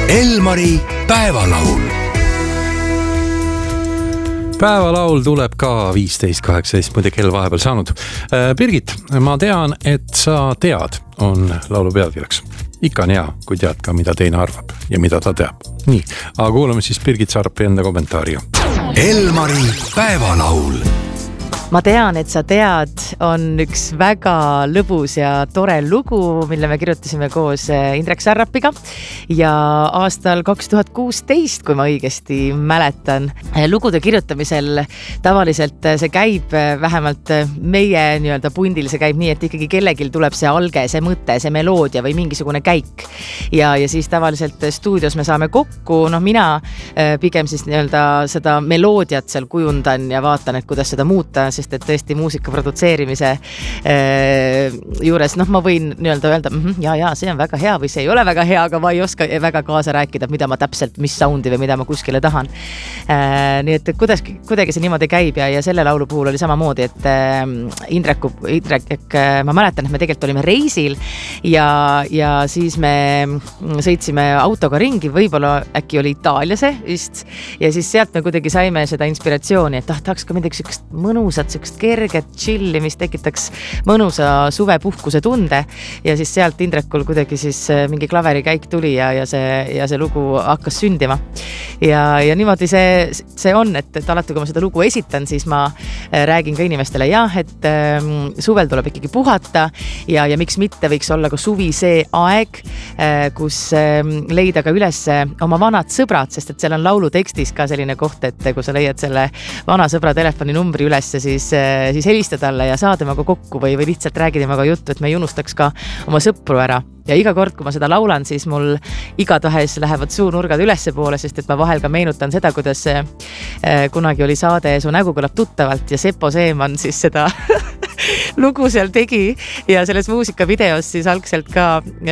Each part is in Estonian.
Elmari päevalaul. Päevalaul tuleb ka 15.18, muide kell vahepeal saanud. Birgit, ma tean, et sa tead, on laulu pealkirjaks. Ikka on hea, kui tead ka, mida teine arvab ja mida ta teab. Nii, aga kuulame siis Birgit Sarpi enda kommentaari. Elmari päevalaul. Ma tean, et sa tead, on üks väga lõbus ja tore lugu, mille me kirjutasime koos Indrek Sarrapiga ja aastal 2016, kui ma õigesti mäletan. Lugude kirjutamisel tavaliselt see käib vähemalt meie nii-öelda pundil, see käib nii, et ikkagi kellegil tuleb see alge, see mõte, see meloodia või mingisugune käik. Ja siis tavaliselt stuudios me saame kokku, mina pigem siis nii-öelda seda meloodiat seal kujundan ja vaatan, et kuidas seda muuta, sest et tõesti muusika produtseerimise juures, ma võin nii-öelda öelda, ja, see on väga hea või see ei ole väga hea, aga ma ei oska väga kaasa rääkida, mida ma täpselt, mis soundi või mida ma kuskile tahan. Nii et kuidagi see niimoodi käib ja selle laulu puhul oli samamoodi, et Indrek, ma mäletan, et me tegelikult olime reisil ja siis me sõitsime autoga ringi, võib-olla äkki oli Itaaliase vist ja siis sealt me kuidagi saime seda inspiratsiooni, et tahaks ka midagi sükest mõnusat, sükest kerget chilli, mis tekitaks mõnusa suvepuhkuse tunde ja siis sealt Indrekul kuidagi siis mingi klaverikäik tuli ja see lugu hakkas sündima. Ja niimoodi see on, et alati kui ma seda lugu esitan, siis ma räägin ka inimestele, et suvel tuleb ikkagi puhata ja miks mitte võiks olla ka suvi see aeg, kus leida ka üles oma vanad sõbrad, sest et seal on laulu tekstis ka selline koht, et kui sa leiad selle vana sõbra telefoninumbri üles, siis helista talle ja saa temaga kokku või lihtsalt räägi temaga juttu, et me ei unustaks ka oma sõpru ära. Ja iga kord, kui ma seda laulan, siis mul igatahes lähevad suunurgad ülesse poole, sest et ma vahel ka meenutan seda, kuidas kunagi oli saade Su nägu kõlab tuttavalt ja Seppo Seeman siis seda lugu seal tegi ja selles muusikavideos siis algselt ka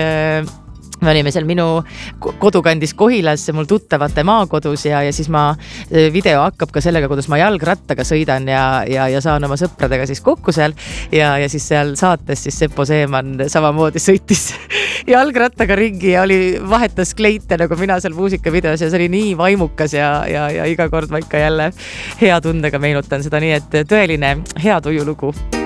me olime seal minu kodukandis Kohilas, mul tuttavate maakodus ja siis video hakkab ka sellega, kuidas ma jalgrattaga sõidan ja saan oma sõpradega siis kokku seal ja siis seal saates siis Seppo Seeman samamoodi sõitis jalgrattaga ringi ja vahetas kleite nagu mina seal muusikavideos ja see oli nii vaimukas ja iga kord ma ikka jälle hea tundega meenutan seda, nii et tõeline hea tuju lugu.